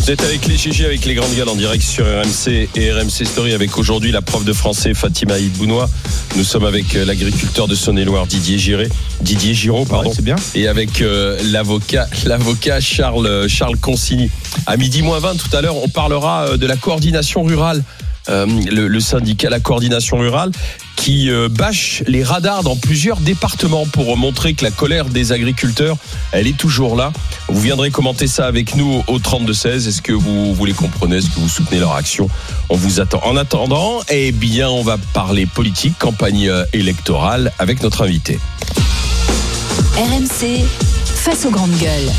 Vous êtes avec les GG, avec les grandes gueules en direct sur RMC et RMC Story avec aujourd'hui la prof de français Fatima Hidbounoua. Nous sommes avec l'agriculteur de Saône-et-Loire Didier Giraud, pardon. Ouais, c'est bien. Et avec l'avocat Charles Consigny. À 12h20 tout à l'heure, on parlera de la coordination rurale. Le syndicat La Coordination Rurale qui bâche les radars dans plusieurs départements pour montrer que la colère des agriculteurs, elle est toujours là. Vous viendrez commenter ça avec nous au 32-16. Est-ce que vous les comprenez? Est-ce que vous soutenez leur action? On vous attend. En attendant, eh bien, on va parler politique, campagne électorale avec notre invité. RMC, face aux grandes gueules.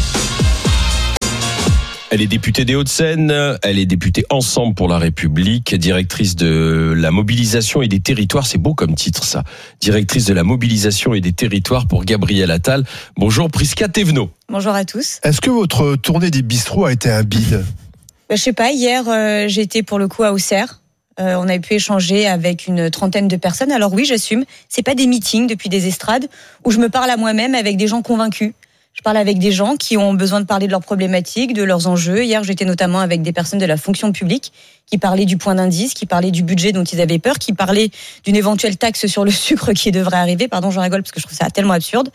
Elle est députée des Hauts-de-Seine, elle est députée Ensemble pour la République, directrice de la mobilisation et des territoires, c'est beau comme titre ça, directrice de la mobilisation et des territoires pour Gabriel Attal. Bonjour Prisca Thévenot. Bonjour à tous. Est-ce que votre tournée des bistrots a été un bide? Je sais pas, hier j'étais pour le coup à Auxerre. On a pu échanger avec une trentaine de personnes. Alors oui, j'assume, c'est pas des meetings depuis des estrades où je me parle à moi-même avec des gens convaincus. Je parle avec des gens qui ont besoin de parler de leurs problématiques, de leurs enjeux. Hier, j'étais notamment avec des personnes de la fonction publique qui parlaient du point d'indice, qui parlaient du budget dont ils avaient peur, qui parlaient d'une éventuelle taxe sur le sucre qui devrait arriver. Pardon, j'en rigole parce que je trouve ça tellement absurde.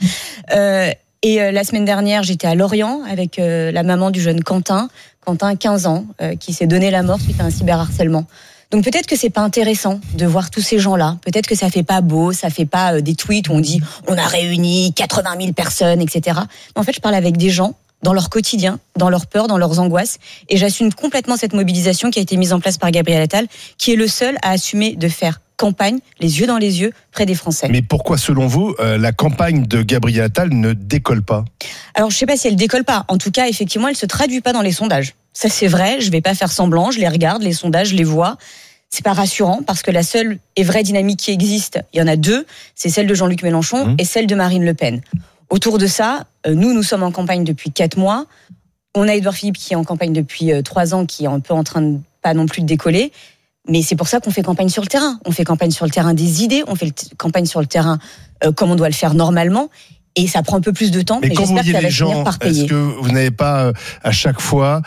Et la semaine dernière, j'étais à Lorient avec la maman du jeune Quentin, 15 ans, qui s'est donné la mort suite à un cyberharcèlement. Donc peut-être que c'est pas intéressant de voir tous ces gens-là. Peut-être que ça fait pas beau, ça fait pas des tweets où on dit on a réuni 80 000 personnes, etc. Mais en fait, je parle avec des gens dans leur quotidien, dans leurs peurs, dans leurs angoisses. Et j'assume complètement cette mobilisation qui a été mise en place par Gabriel Attal, qui est le seul à assumer de faire campagne, les yeux dans les yeux, près des Français. Mais pourquoi, selon vous, la campagne de Gabriel Attal ne décolle pas? Alors, je sais pas si elle décolle pas. En tout cas, effectivement, elle se traduit pas dans les sondages. Ça, c'est vrai. Je vais pas faire semblant. Je les regarde, les sondages, je les vois. C'est pas rassurant parce que la seule et vraie dynamique qui existe, il y en a deux, c'est celle de Jean-Luc Mélenchon et celle de Marine Le Pen. Autour de ça, nous sommes en campagne depuis 4 mois. On a Édouard Philippe qui est en campagne depuis 3 ans, qui est un peu en train de pas non plus de décoller. Mais c'est pour ça qu'on fait campagne sur le terrain. On fait campagne sur le terrain des idées, on fait campagne sur le terrain comme on doit le faire normalement. Et ça prend un peu plus de temps, mais j'espère que ça va finir par payer. Est-ce que vous n'avez pas, à chaque fois,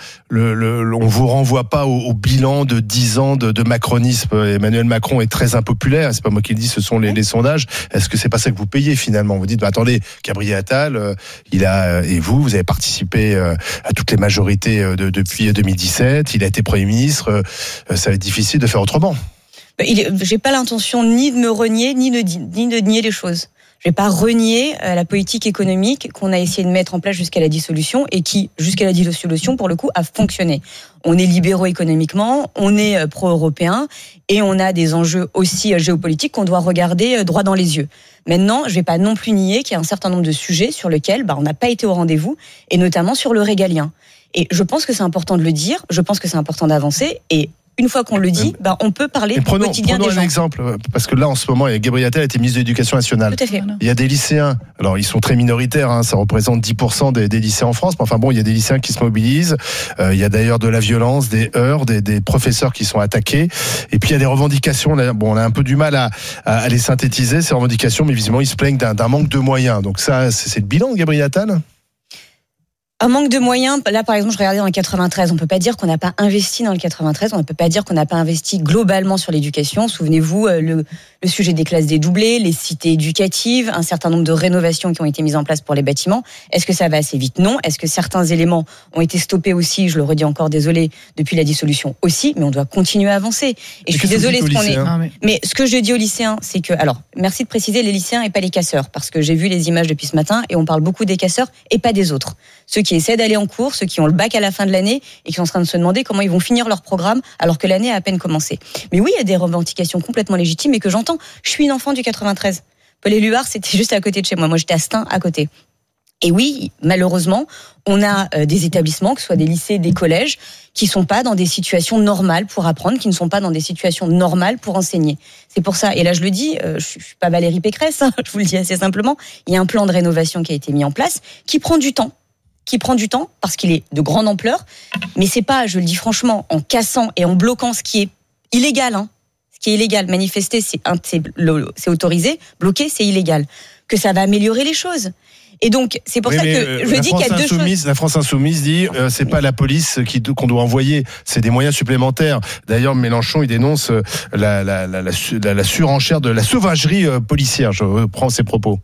on vous renvoie pas au bilan de 10 ans de macronisme? Emmanuel Macron est très impopulaire, c'est pas moi qui le dis, ce sont les sondages. Est-ce que c'est pas ça que vous payez finalement? Vous dites, attendez, Gabriel Attal, et vous avez participé à toutes les majorités depuis 2017, il a été Premier ministre, ça va être difficile de faire autrement. J'ai pas l'intention ni de me renier, ni de nier les choses. Je vais pas renier la politique économique qu'on a essayé de mettre en place jusqu'à la dissolution et qui, jusqu'à la dissolution, pour le coup, a fonctionné. On est libéraux économiquement, on est pro-européens et on a des enjeux aussi géopolitiques qu'on doit regarder droit dans les yeux. Maintenant, je vais pas non plus nier qu'il y a un certain nombre de sujets sur lesquels on n'a pas été au rendez-vous et notamment sur le régalien. Et je pense que c'est important de le dire, je pense que c'est important d'avancer et une fois qu'on le dit, on peut parler du quotidien des gens. Prenons un exemple, parce que là, en ce moment, Gabriel Attal a été ministre de l'Éducation nationale. Tout à fait. Il y a des lycéens, alors ils sont très minoritaires, ça représente 10% des lycées en France, mais enfin bon, il y a des lycéens qui se mobilisent, il y a d'ailleurs de la violence, des heurts, des professeurs qui sont attaqués, et puis il y a des revendications, on a un peu du mal à les synthétiser, ces revendications, mais visiblement ils se plaignent d'un manque de moyens. Donc ça, c'est le bilan de Gabriel Attal ? Un manque de moyens, là par exemple je regardais dans le 93, on peut pas dire qu'on n'a pas investi dans le 93, on ne peut pas dire qu'on n'a pas investi globalement sur l'éducation. Souvenez-vous, le sujet des classes dédoublées, les cités éducatives, un certain nombre de rénovations qui ont été mises en place pour les bâtiments. Est-ce que ça va assez vite? Non. Est-ce que certains éléments ont été stoppés aussi? Je le redis encore, désolé, depuis la dissolution aussi, mais on doit continuer à avancer. Et je suis désolée mais ce que je dis aux lycéens, c'est que, alors, merci de préciser les lycéens et pas les casseurs, parce que j'ai vu les images depuis ce matin et on parle beaucoup des casseurs et pas des autres. Ceux qui essaient d'aller en cours, ceux qui ont le bac à la fin de l'année et qui sont en train de se demander comment ils vont finir leur programme alors que l'année a à peine commencé. Mais oui, il y a des revendications complètement légitimes et que j'entends. Je suis une enfant du 93. Paul-et-Luard, c'était juste à côté de chez moi. Moi, j'étais à Stein, à côté. Et oui, malheureusement, on a des établissements, que ce soit des lycées, des collèges, qui sont pas dans des situations normales pour apprendre, qui ne sont pas dans des situations normales pour enseigner. C'est pour ça, et là je le dis, je suis pas Valérie Pécresse, je vous le dis assez simplement, il y a un plan de rénovation qui a été mis en place, qui prend du temps parce qu'il est de grande ampleur, mais c'est pas, je le dis franchement, en cassant et en bloquant ce qui est illégal, ce qui est illégal, manifester c'est autorisé, bloquer c'est illégal, que ça va améliorer les choses. Et donc, c'est pour ça que je dis qu'il y a deux choses. La France Insoumise dit c'est pas la police qu'on doit envoyer, c'est des moyens supplémentaires. D'ailleurs, Mélenchon, il dénonce la surenchère de la sauvagerie policière. Je reprends ses propos.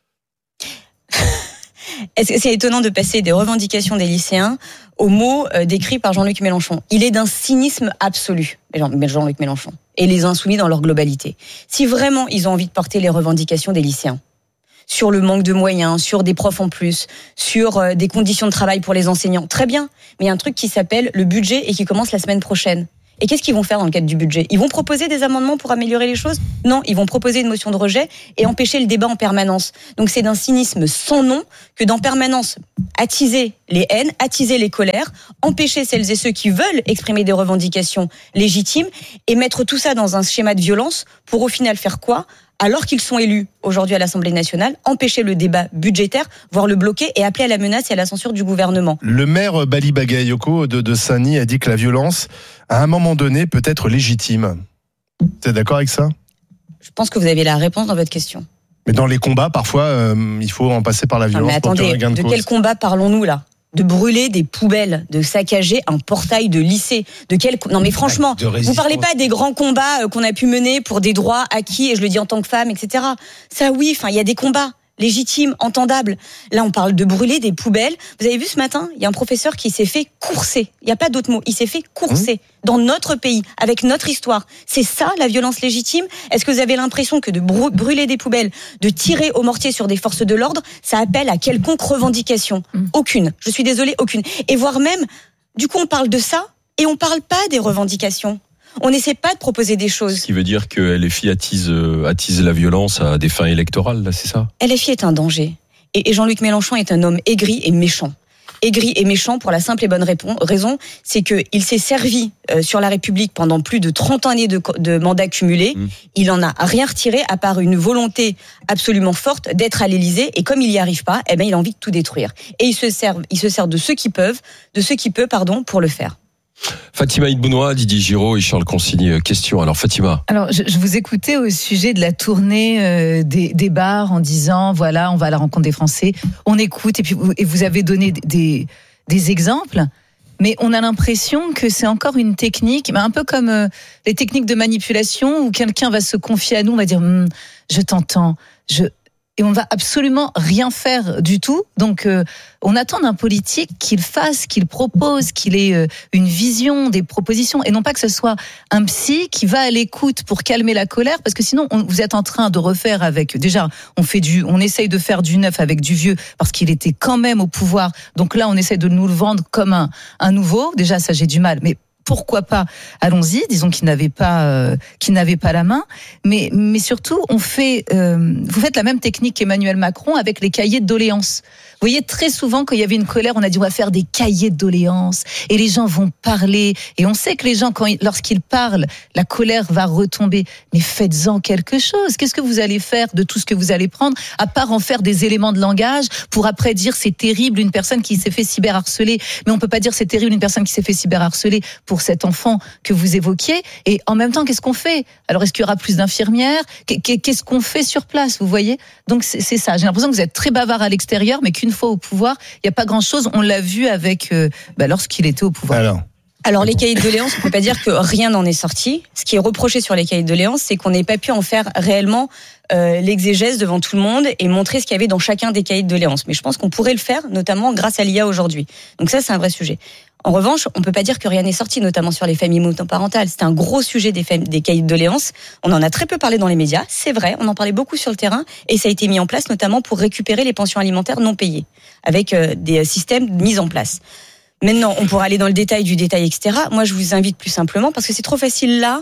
Est-ce que c'est étonnant de passer des revendications des lycéens aux mots décrits par Jean-Luc Mélenchon? Il est d'un cynisme absolu, Jean-Luc Mélenchon, et les Insoumis dans leur globalité. Si vraiment ils ont envie de porter les revendications des lycéens, sur le manque de moyens, sur des profs en plus, sur des conditions de travail pour les enseignants, très bien. Mais il y a un truc qui s'appelle le budget et qui commence la semaine prochaine. Et qu'est-ce qu'ils vont faire dans le cadre du budget? Ils vont proposer des amendements pour améliorer les choses? Non, ils vont proposer une motion de rejet et empêcher le débat en permanence. Donc c'est d'un cynisme sans nom que d'en permanence attiser les haines, attiser les colères, empêcher celles et ceux qui veulent exprimer des revendications légitimes et mettre tout ça dans un schéma de violence pour au final faire quoi? Alors qu'ils sont élus aujourd'hui à l'Assemblée nationale, empêcher le débat budgétaire, voire le bloquer et appeler à la menace et à la censure du gouvernement. Le maire Bali Bagayoko de Saint-Denis a dit que la violence, à un moment donné, peut être légitime. Vous êtes d'accord avec ça? Je pense que vous avez la réponse dans votre question. Mais dans les combats, parfois, il faut en passer par la violence. Mais attendez, pour obtenir un gain de cause. quel combat parlons-nous là? De brûler des poubelles, de saccager un portail de lycée. Non mais franchement, vous parlez pas des grands combats qu'on a pu mener pour des droits acquis, et je le dis en tant que femme, etc. Ça oui, il y a des combats légitimes, entendables. Là, on parle de brûler des poubelles. Vous avez vu ce matin, il y a un professeur qui s'est fait courser. Il n'y a pas d'autre mot. Il s'est fait courser dans notre pays, avec notre histoire. C'est ça, la violence légitime? Est-ce que vous avez l'impression que de brûler des poubelles, de tirer au mortier sur des forces de l'ordre, ça appelle à quelconque revendication? Aucune. Je suis désolée, aucune. Et voire même, du coup, on parle de ça et on parle pas des revendications. On n'essaie pas de proposer des choses. Ce qui veut dire que LFI attise la violence à des fins électorales, là, c'est ça? LFI est un danger. Et Jean-Luc Mélenchon est un homme aigri et méchant. Aigri et méchant pour la simple et bonne raison, c'est qu'il s'est servi sur la République pendant plus de 30 années de mandat cumulé. Il en a rien retiré à part une volonté absolument forte d'être à l'Élysée. Et comme il n'y arrive pas, il a envie de tout détruire. Et il se sert de ceux qui peuvent, pour le faire. Fatima Idbounoua, Didier Giraud et Charles Consigny. Question. Alors Fatima. Alors je vous écoutais au sujet de la tournée des bars en disant voilà, on va à la rencontre des Français, on écoute et vous avez donné des exemples. Mais on a l'impression que c'est encore une technique, mais un peu comme les techniques de manipulation où quelqu'un va se confier à nous, on va dire je t'entends, et on va absolument rien faire du tout. Donc, on attend d'un politique qu'il fasse, qu'il propose, qu'il ait une vision, des propositions, et non pas que ce soit un psy qui va à l'écoute pour calmer la colère, parce que sinon, vous êtes en train de refaire avec. Déjà, on essaye de faire du neuf avec du vieux, parce qu'il était quand même au pouvoir. Donc là, on essaye de nous le vendre comme un nouveau. Déjà, ça, j'ai du mal, mais pourquoi pas? Allons-y, disons qu'il n'avait pas la main, mais surtout vous faites la même technique qu'Emmanuel Macron avec les cahiers de doléances. Vous voyez, très souvent quand il y avait une colère, on a dit on va faire des cahiers de doléances et les gens vont parler, et on sait que les gens lorsqu'ils parlent, la colère va retomber. Mais faites-en quelque chose. Qu'est-ce que vous allez faire de tout ce que vous allez prendre, à part en faire des éléments de langage pour après dire c'est terrible une personne qui s'est fait cyberharceler, mais on peut pas dire c'est terrible une personne qui s'est fait cyberharceler pour cet enfant que vous évoquiez. Et en même temps, qu'est-ce qu'on fait? Alors, est-ce qu'il y aura plus d'infirmières? Qu'est-ce qu'on fait sur place, vous voyez? Donc, c'est ça. J'ai l'impression que vous êtes très bavard à l'extérieur, mais qu'une fois au pouvoir, il n'y a pas grand-chose. On l'a vu avec lorsqu'il était au pouvoir. Alors, les cahiers de doléances, on ne peut pas dire que rien n'en est sorti. Ce qui est reproché sur les cahiers de doléances, c'est qu'on n'ait pas pu en faire réellement l'exégèse devant tout le monde et montrer ce qu'il y avait dans chacun des cahiers de doléances. Mais je pense qu'on pourrait le faire, notamment grâce à l'IA aujourd'hui. Donc ça, c'est un vrai sujet. En revanche, on ne peut pas dire que rien n'est sorti, notamment sur les familles monoparentales. C'est un gros sujet des cahiers de doléances. On en a très peu parlé dans les médias, c'est vrai, on en parlait beaucoup sur le terrain, et ça a été mis en place notamment pour récupérer les pensions alimentaires non payées, avec des systèmes mis en place. Maintenant, on pourra aller dans le détail du détail, etc. Moi, je vous invite plus simplement, parce que c'est trop facile là,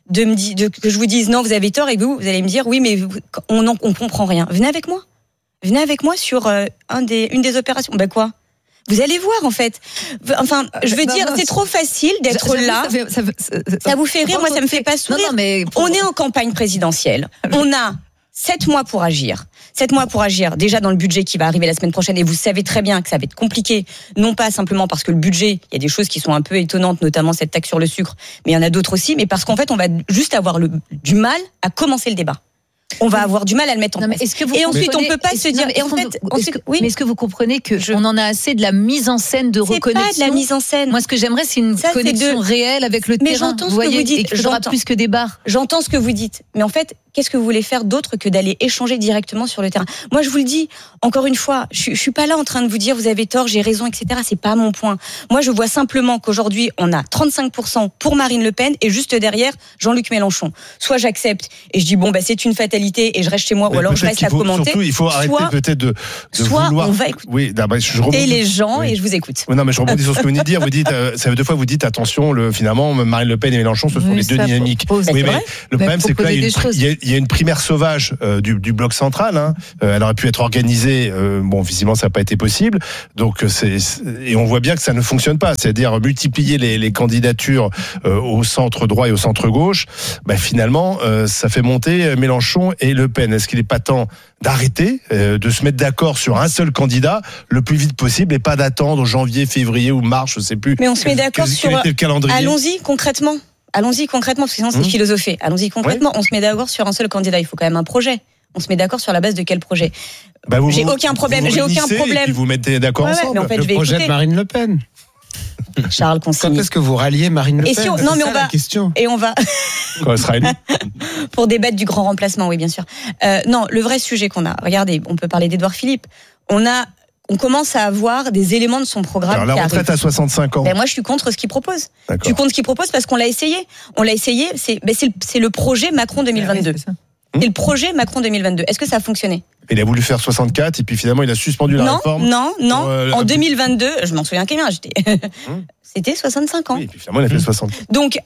que je vous dise non, vous avez tort, et vous allez me dire oui, mais on comprend rien. Venez avec moi sur une des opérations. Quoi? Vous allez voir, en fait. Enfin, je veux dire, c'est trop facile d'être là. Ça vous fait rire, moi, ça me fait pas sourire. On est en campagne présidentielle. On a 7 mois pour agir. 7 mois pour agir, déjà dans le budget qui va arriver la semaine prochaine, et vous savez très bien que ça va être compliqué, non pas simplement parce que le budget, il y a des choses qui sont un peu étonnantes, notamment cette taxe sur le sucre, mais il y en a d'autres aussi, mais parce qu'en fait, on va juste avoir du mal à commencer le débat. on va avoir du mal à le mettre en place. Et ensuite, on peut pas se dire. Et en fait, mais est-ce que vous comprenez que on en a assez de la mise en scène de reconnexion? C'est pas de la mise en scène. Moi, ce que j'aimerais, c'est une connexion réelle avec le terrain. Mais j'entends ce que vous dites. Et qu'il faudra plus que des bars. J'entends ce que vous dites. Mais en fait, qu'est-ce que vous voulez faire d'autre que d'aller échanger directement sur le terrain? Moi, je vous le dis, encore une fois, je suis pas là en train de vous dire vous avez tort, j'ai raison, etc. C'est pas mon point. Moi, je vois simplement qu'aujourd'hui, on a 35% pour Marine Le Pen et juste derrière Jean-Luc Mélenchon. Soit j'accepte et je dis bon, c'est une fatalité et je reste chez moi, ou alors je reste à commenter. Surtout, il faut arrêter peut-être de vouloir. On va écouter. Oui, je rebondis. Les gens et je vous écoute. Non, mais je rebondis sur ce que vous venez de dire. Vous dites, ça veut deux fois, vous dites attention, finalement, Marine Le Pen et Mélenchon, ce sont les deux dynamiques. Oui, mais le problème, c'est que là, il y a une primaire sauvage du bloc central. Hein. Elle aurait pu être organisée. Bon, visiblement, ça n'a pas été possible. Donc, et on voit bien que ça ne fonctionne pas. C'est-à-dire multiplier les candidatures au centre droit et au centre gauche. Finalement, ça fait monter Mélenchon et Le Pen. Est-ce qu'il n'est pas temps d'arrêter, de se mettre d'accord sur un seul candidat le plus vite possible et pas d'attendre janvier, février ou mars, je ne sais plus. Mais on se met d'accord sur le calendrier. Allons-y concrètement, parce que sinon c'est philosophé. Allons-y concrètement. On se met d'accord sur un seul candidat. Il faut quand même un projet. On se met d'accord sur la base de quel projet? J'ai aucun problème. Et puis vous mettez d'accord ensemble. Mais en fait, le projet de Marine Le Pen. Charles Consigny. Quand est-ce que vous ralliez Marine Le Pen? Non, mais on va. Question. Et on va. Quand elle sera élue. Pour débattre du grand remplacement, oui, bien sûr. Non, le vrai sujet qu'on a. Regardez, on peut parler d'Édouard Philippe. On commence à avoir des éléments de son programme. Alors, la retraite à 65 ans. Moi, je suis contre ce qu'il propose. Je suis contre ce qu'il propose parce qu'on l'a essayé. C'est le projet Macron 2022. C'est le projet Macron 2022. Est-ce que ça a fonctionné? Il a voulu faire 64 et puis finalement il a suspendu la réforme. Non. En 2022, je m'en souviens très bien. C'était 65 ans. Oui, et puis finalement il a fait 60. Donc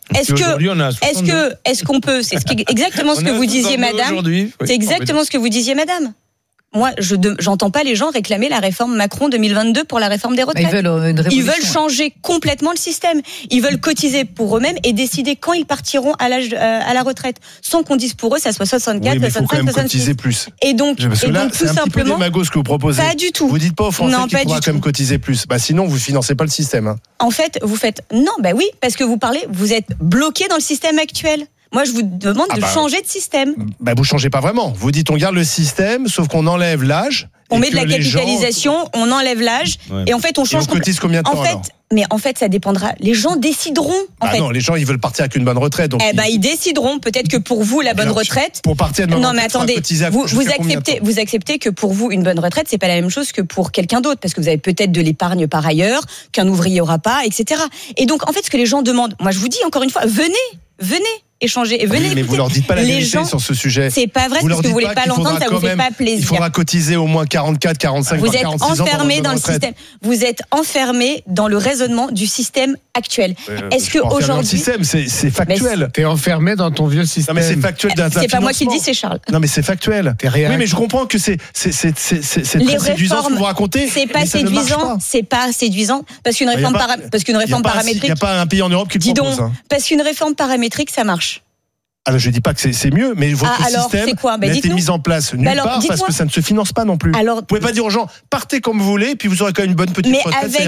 est-ce qu'on peut? C'est exactement ce que vous disiez, madame. C'est exactement ce que vous disiez, madame. Moi, j'entends pas les gens réclamer la réforme Macron 2022 pour la réforme des retraites. Ils veulent changer complètement le système. Ils veulent cotiser pour eux-mêmes et décider quand ils partiront à la retraite, sans qu'on dise pour eux ça soit 64, 65, 66. Cotiser plus. Et donc tout simplement, démago ce que vous proposez. Pas du tout. Vous dites pas aux Français qu'il faudra quand même cotiser plus. Sinon vous financez pas le système. Hein. En fait, vous faites oui, parce que vous êtes bloqué dans le système actuel. Moi, je vous demande de changer de système. Vous changez pas vraiment. Vous dites on garde le système, sauf qu'on enlève l'âge. On met de la capitalisation, on enlève l'âge, et en fait on change. Et on cotise combien de temps alors ? Mais en fait, ça dépendra. Les gens décideront. Non, les gens ils veulent partir avec une bonne retraite. Donc ils décideront. Peut-être que pour vous la bonne retraite. Pour partir de non, mais attendez. Vous acceptez que pour vous une bonne retraite, c'est pas la même chose que pour quelqu'un d'autre, parce que vous avez peut-être de l'épargne par ailleurs qu'un ouvrier aura pas, etc. Et donc en fait, ce que les gens demandent, moi je vous dis encore une fois, venez échanger et venez. Mais vous leur dites pas la vérité sur ce sujet. C'est pas vrai, parce que vous voulez pas l'entendre, ça vous fait pas plaisir. Il faudra cotiser au moins 44, 45, vous 46 ans. Vous êtes enfermé dans le système. Vous êtes enfermé dans le raisonnement du système actuel. Est-ce que aujourd'hui, le système, c'est factuel. T'es enfermé dans ton vieux système. Non, mais c'est factuel. C'est pas moi qui le dis, c'est Charles. Non, mais c'est factuel. Oui, mais je comprends que c'est très séduisant ce que vous racontez. C'est pas séduisant. C'est pas séduisant parce qu'une réforme paramétrique. Il n'y a pas un pays en Europe qui le propose. Parce qu'une réforme paramétrique, ça marche. Alors je dis pas que c'est mieux, mais votre système a été mis en place nulle part parce que ça ne se finance pas non plus. Vous pouvez pas dire aux gens partez comme vous voulez, puis vous aurez quand même une bonne petite retraite.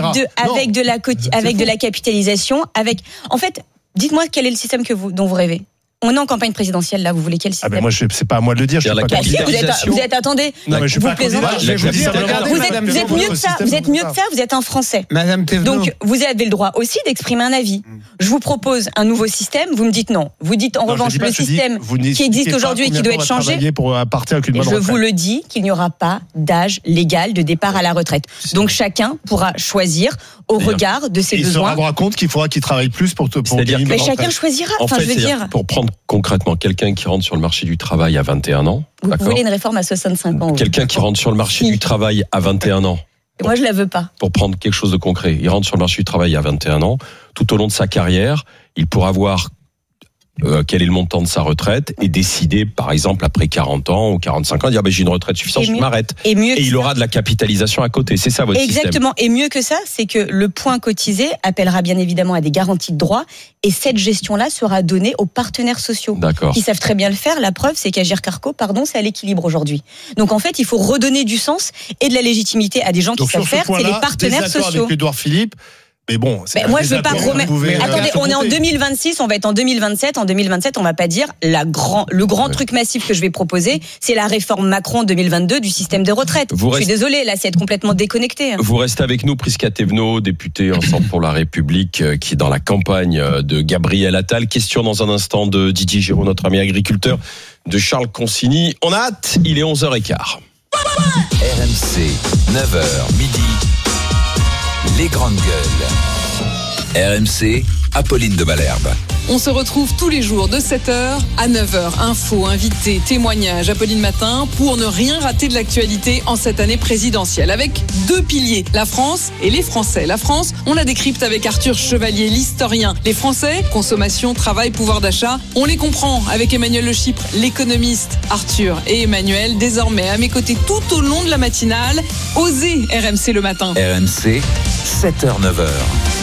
Mais avec de la capitalisation, en fait, dites-moi quel est le système dont vous rêvez. On est en campagne présidentielle, là, vous voulez quel système? Moi, c'est pas à moi de le dire. Attendez. Non, mais je suis pas candidat. Vous êtes mieux que ça. Vous êtes mieux que ça. Vous êtes un Français. Madame Thévenot. Donc, vous avez le droit aussi d'exprimer un avis. Je vous propose un nouveau système. Vous me dites non. Vous dites en revanche le système qui existe aujourd'hui et qui doit être changé. Je vous le dis qu'il n'y aura pas d'âge légal de départ à la retraite. Donc, chacun pourra choisir au regard de ses besoins. Il se rendra compte qu'il faudra qu'il travaille plus pour gagner. Mais chacun choisira. Enfin, je veux dire. Pour prendre concrètement quelqu'un qui rentre sur le marché du travail à 21 ans. Vous voulez une réforme à 65 ans? Quelqu'un qui rentre sur le marché du travail à 21 ans. Moi, je la veux pas. Pour prendre quelque chose de concret, il rentre sur le marché du travail à 21 ans. Tout au long de sa carrière, il pourra voir quel est le montant de sa retraite et décider, par exemple, après 40 ans ou 45 ans, dire j'ai une retraite suffisante, je m'arrête. Et il aura de la capitalisation à côté. C'est ça votre système. Exactement. Et mieux que ça, c'est que le point cotisé appellera bien évidemment à des garanties de droits et cette gestion-là sera donnée aux partenaires sociaux. D'accord. Qui savent très bien le faire. La preuve, c'est qu'Agir Carco, c'est à l'équilibre aujourd'hui. Donc en fait, il faut redonner du sens et de la légitimité à des gens qui savent faire. C'est les partenaires sociaux. Avec Édouard Philippe. Mais bon, moi je veux pas remettre. Attendez, on est en 2026, on va être en 2027. En 2027, on va pas dire le grand truc massif que je vais proposer, c'est la réforme Macron 2022 du système de retraite. Je suis désolée, là, c'est être complètement déconnecté. Vous restez avec nous, Prisca Thévenot, députée Ensemble pour la République, qui est dans la campagne de Gabriel Attal. Question dans un instant de Didier Giraud, notre ami agriculteur, de Charles Consigny. On a hâte, il est 11h15. RMC, 9h, midi. Les grandes gueules. RMC, Apolline de Malherbe. On se retrouve tous les jours de 7h à 9h. Infos, invités, témoignages, Apolline Matin, pour ne rien rater de l'actualité en cette année présidentielle. Avec deux piliers, la France et les Français. La France, on la décrypte avec Arthur Chevalier, l'historien. Les Français, consommation, travail, pouvoir d'achat, on les comprend avec Emmanuel Le Chypre, l'économiste. Arthur et Emmanuel, désormais à mes côtés tout au long de la matinale. Osez RMC le matin. RMC, 7h, 9h.